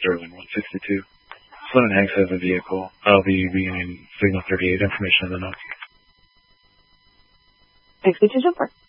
Sterling 162. Sloan Hanks has a vehicle. I'll be reading Signal 38 information in the notes. Exit to jumper.